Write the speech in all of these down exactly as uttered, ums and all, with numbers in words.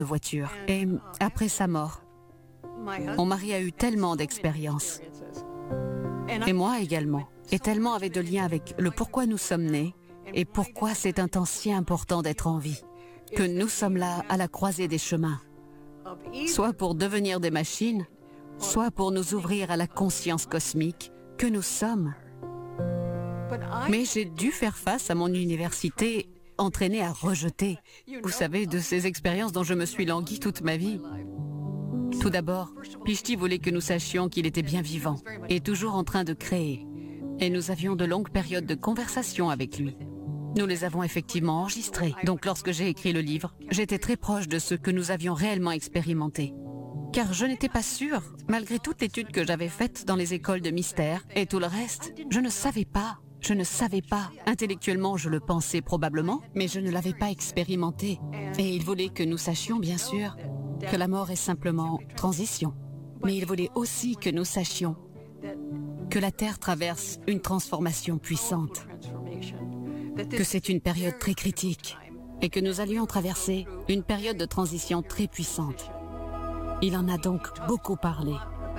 de voiture. Et après sa mort, mon mari a eu tellement d'expériences. Et moi également. Et tellement avait de lien avec le pourquoi nous sommes nés et pourquoi c'est un temps si important d'être en vie. Que nous sommes là à la croisée des chemins. Soit pour devenir des machines, soit pour nous ouvrir à la conscience cosmique que nous sommes. Mais j'ai dû faire face à mon université entraînée à rejeter. Vous savez, de ces expériences dont je me suis languie toute ma vie. Tout d'abord, Pishti voulait que nous sachions qu'il était bien vivant et toujours en train de créer. Et nous avions de longues périodes de conversation avec lui. Nous les avons effectivement enregistrées. Donc lorsque j'ai écrit le livre, j'étais très proche de ce que nous avions réellement expérimenté. Car je n'étais pas sûre, malgré toute l'étude que j'avais faite dans les écoles de mystère et tout le reste, je ne savais pas. Je ne savais pas. Intellectuellement, je le pensais probablement, mais je ne l'avais pas expérimenté. Et il voulait que nous sachions, bien sûr, que la mort est simplement transition. Mais il voulait aussi que nous sachions que la Terre traverse une transformation puissante, que c'est une période très critique et que nous allions traverser une période de transition très puissante. Il en a donc beaucoup parlé.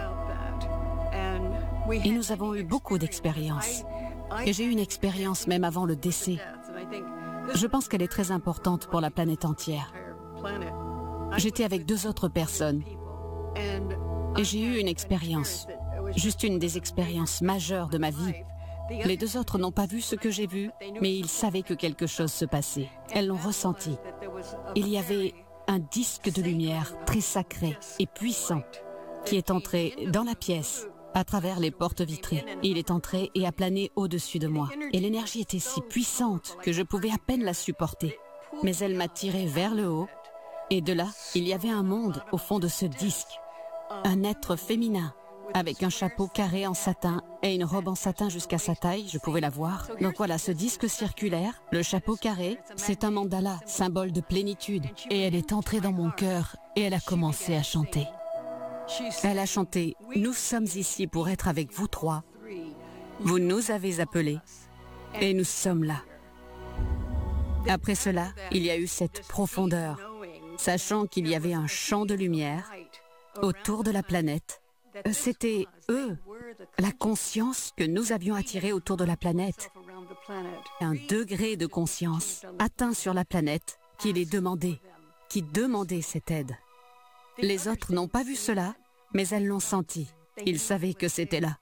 Et nous avons eu beaucoup d'expériences. Et j'ai eu une expérience même avant le décès. Je pense qu'elle est très importante pour la planète entière. J'étais avec deux autres personnes. Et j'ai eu une expérience, juste une des expériences majeures de ma vie. Les deux autres n'ont pas vu ce que j'ai vu, mais ils savaient que quelque chose se passait. Elles l'ont ressenti. Il y avait un disque de lumière très sacré et puissant qui est entré dans la pièce à travers les portes vitrées. Il est entré et a plané au-dessus de moi. Et l'énergie était si puissante que je pouvais à peine la supporter. Mais elle m'a tiré vers le haut. Et de là, il y avait un monde au fond de ce disque. Un être féminin, avec un chapeau carré en satin et une robe en satin jusqu'à sa taille, je pouvais la voir. Donc voilà, ce disque circulaire, le chapeau carré, c'est un mandala, symbole de plénitude. Et elle est entrée dans mon cœur et elle a commencé à chanter. Elle a chanté « Nous sommes ici pour être avec vous trois. Vous nous avez appelés et nous sommes là. » Après cela, il y a eu cette profondeur, sachant qu'il y avait un champ de lumière autour de la planète. C'était eux, la conscience que nous avions attirée autour de la planète. Un degré de conscience atteint sur la planète qui les demandait, qui demandait cette aide. Les autres n'ont pas vu cela, mais elles l'ont senti. Ils savaient que c'était là.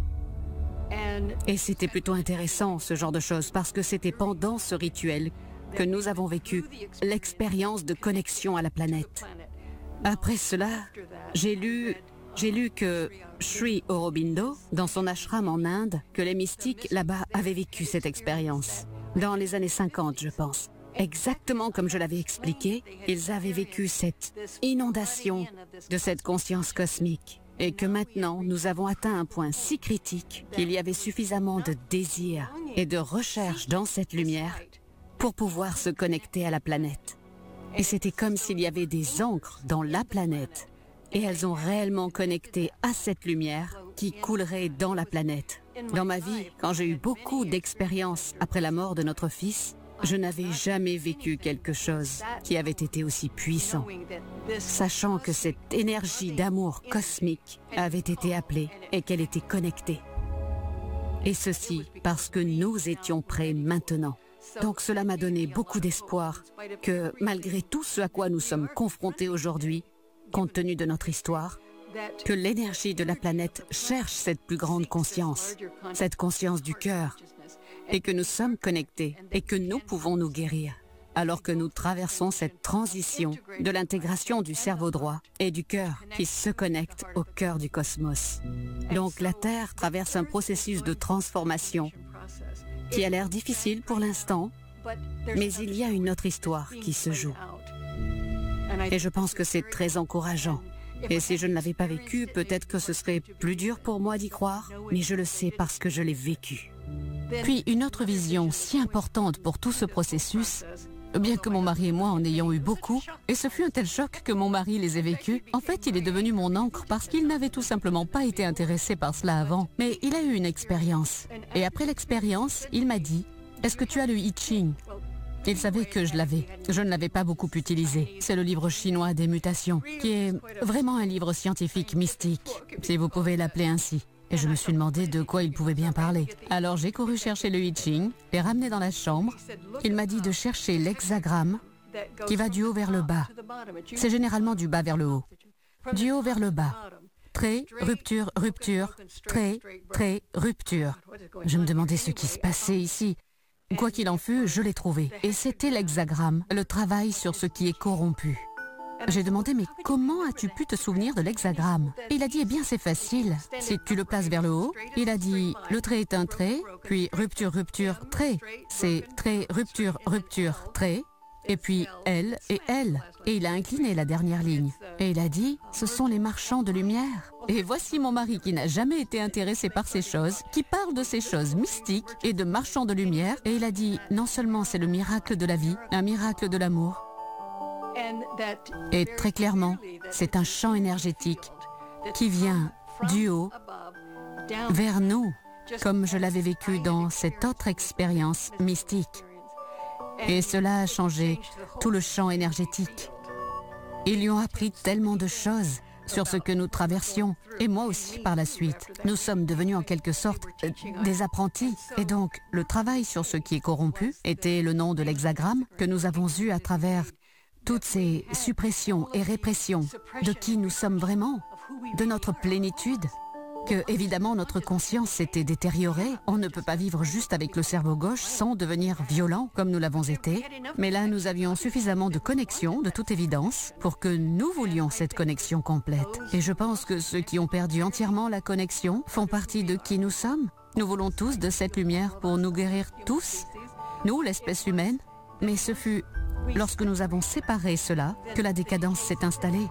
Et c'était plutôt intéressant, ce genre de choses, parce que c'était pendant ce rituel que nous avons vécu l'expérience de connexion à la planète. Après cela, j'ai lu, j'ai lu que Sri Aurobindo, dans son ashram en Inde, que les mystiques là-bas avaient vécu cette expérience. Dans les années cinquante, je pense. Exactement comme je l'avais expliqué, ils avaient vécu cette inondation de cette conscience cosmique. Et que maintenant, nous avons atteint un point si critique qu'il y avait suffisamment de désir et de recherche dans cette lumière pour pouvoir se connecter à la planète. Et c'était comme s'il y avait des encres dans la planète. Et elles ont réellement connecté à cette lumière qui coulerait dans la planète. Dans ma vie, quand j'ai eu beaucoup d'expériences après la mort de notre fils, je n'avais jamais vécu quelque chose qui avait été aussi puissant, sachant que cette énergie d'amour cosmique avait été appelée et qu'elle était connectée. Et ceci parce que nous étions prêts maintenant. Donc cela m'a donné beaucoup d'espoir que malgré tout ce à quoi nous sommes confrontés aujourd'hui, compte tenu de notre histoire, que l'énergie de la planète cherche cette plus grande conscience, cette conscience du cœur, et que nous sommes connectés et que nous pouvons nous guérir, alors que nous traversons cette transition de l'intégration du cerveau droit et du cœur qui se connecte au cœur du cosmos. Donc la Terre traverse un processus de transformation qui a l'air difficile pour l'instant, mais il y a une autre histoire qui se joue. Et je pense que c'est très encourageant. Et si je ne l'avais pas vécu, peut-être que ce serait plus dur pour moi d'y croire, mais je le sais parce que je l'ai vécu. Puis une autre vision si importante pour tout ce processus, bien que mon mari et moi en ayons eu beaucoup, et ce fut un tel choc que mon mari les ait vécus, en fait il est devenu mon ancre parce qu'il n'avait tout simplement pas été intéressé par cela avant. Mais il a eu une expérience. Et après l'expérience, il m'a dit « Est-ce que tu as le I Ching ?» Il savait que je l'avais. Je ne l'avais pas beaucoup utilisé. C'est le livre chinois des mutations, qui est vraiment un livre scientifique mystique, si vous pouvez l'appeler ainsi. Et je me suis demandé de quoi il pouvait bien parler. Alors j'ai couru chercher le I Ching, l'ai ramené dans la chambre. Il m'a dit de chercher l'hexagramme qui va du haut vers le bas. C'est généralement du bas vers le haut. Du haut vers le bas. Trait, rupture, rupture, trait, trait, rupture. Je me demandais ce qui se passait ici. Quoi qu'il en fût, je l'ai trouvé. Et c'était l'hexagramme, le travail sur ce qui est corrompu. J'ai demandé, mais comment as-tu pu te souvenir de l'hexagramme? Il a dit, eh bien c'est facile. Si tu le places vers le haut, il a dit, le trait est un trait, puis rupture, rupture, trait. C'est trait, rupture, rupture, trait. Et puis L et L. Et il a incliné la dernière ligne. Et il a dit, ce sont les marchands de lumière. Et voici mon mari qui n'a jamais été intéressé par ces choses, qui parle de ces choses mystiques et de marchands de lumière. Et il a dit, non seulement c'est le miracle de la vie, un miracle de l'amour. Et très clairement, c'est un champ énergétique qui vient du haut vers nous, comme je l'avais vécu dans cette autre expérience mystique. Et cela a changé tout le champ énergétique. Ils lui ont appris tellement de choses sur ce que nous traversions, et moi aussi par la suite. Nous sommes devenus en quelque sorte euh, des apprentis. Et donc, le travail sur ce qui est corrompu était le nom de l'hexagramme que nous avons eu à travers toutes ces suppressions et répressions de qui nous sommes vraiment, de notre plénitude. Que, évidemment, notre conscience s'était détériorée. On ne peut pas vivre juste avec le cerveau gauche sans devenir violent, comme nous l'avons été. Mais là, nous avions suffisamment de connexion, de toute évidence, pour que nous voulions cette connexion complète. Et je pense que ceux qui ont perdu entièrement la connexion font partie de qui nous sommes. Nous voulons tous de cette lumière pour nous guérir tous, nous, l'espèce humaine. Mais ce fut lorsque nous avons séparé cela que la décadence s'est installée.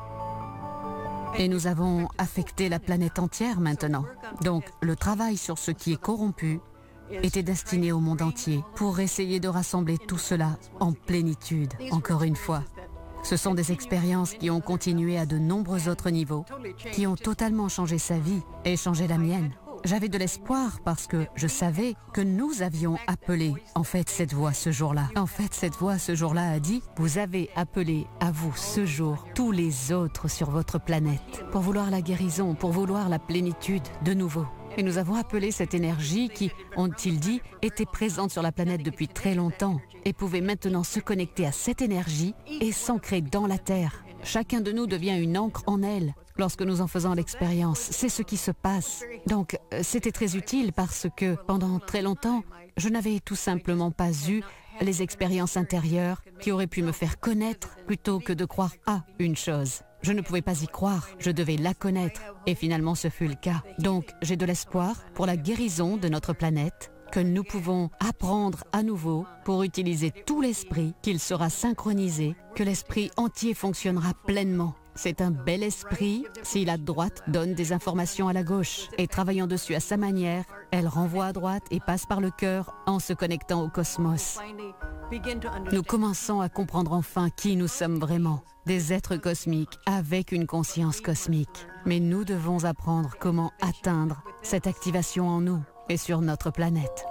Et nous avons affecté la planète entière maintenant. Donc, le travail sur ce qui est corrompu était destiné au monde entier pour essayer de rassembler tout cela en plénitude, encore une fois. Ce sont des expériences qui ont continué à de nombreux autres niveaux, qui ont totalement changé sa vie et changé la mienne. J'avais de l'espoir parce que je savais que nous avions appelé, en fait, cette voix ce jour-là. En fait, cette voix ce jour-là a dit « Vous avez appelé à vous ce jour tous les autres sur votre planète pour vouloir la guérison, pour vouloir la plénitude de nouveau. » Et nous avons appelé cette énergie qui, ont-ils dit, était présente sur la planète depuis très longtemps et pouvait maintenant se connecter à cette énergie et s'ancrer dans la Terre. Chacun de nous devient une encre en elle. Lorsque nous en faisons l'expérience, c'est ce qui se passe. Donc, c'était très utile parce que, pendant très longtemps, je n'avais tout simplement pas eu les expériences intérieures qui auraient pu me faire connaître plutôt que de croire à une chose. Je ne pouvais pas y croire, je devais la connaître. Et finalement, ce fut le cas. Donc, j'ai de l'espoir pour la guérison de notre planète, que nous pouvons apprendre à nouveau pour utiliser tout l'esprit, qu'il sera synchronisé, que l'esprit entier fonctionnera pleinement. C'est un bel esprit si la droite donne des informations à la gauche. Et travaillant dessus à sa manière, elle renvoie à droite et passe par le cœur en se connectant au cosmos. Nous commençons à comprendre enfin qui nous sommes vraiment. Des êtres cosmiques avec une conscience cosmique. Mais nous devons apprendre comment atteindre cette activation en nous et sur notre planète.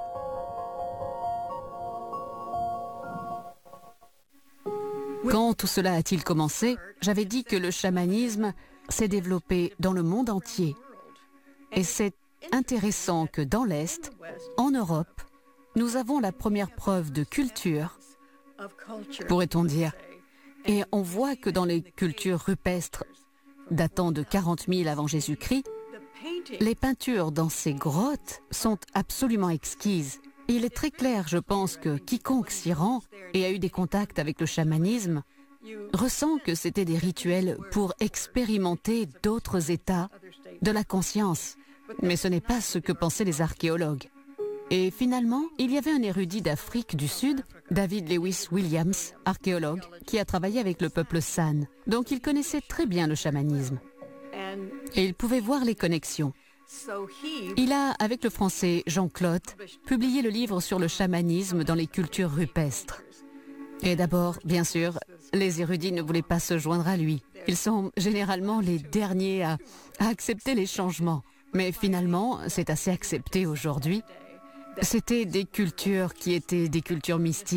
Quand tout cela a-t-il commencé, j'avais dit que le chamanisme s'est développé dans le monde entier. Et c'est intéressant que dans l'Est, en Europe, nous avons la première preuve de culture, pourrait-on dire. Et on voit que dans les cultures rupestres datant de quarante mille avant Jésus-Christ, les peintures dans ces grottes sont absolument exquises. Il est très clair, je pense, que quiconque s'y rend et a eu des contacts avec le chamanisme ressent que c'était des rituels pour expérimenter d'autres états de la conscience. Mais ce n'est pas ce que pensaient les archéologues. Et finalement, il y avait un érudit d'Afrique du Sud, David Lewis Williams, archéologue, qui a travaillé avec le peuple San. Donc il connaissait très bien le chamanisme. Et il pouvait voir les connexions. Il a, avec le français Jean Clotte, publié le livre sur le chamanisme dans les cultures rupestres. Et d'abord, bien sûr, les érudits ne voulaient pas se joindre à lui. Ils sont généralement les derniers à, à accepter les changements. Mais finalement, c'est assez accepté aujourd'hui. C'était des cultures qui étaient des cultures mystiques.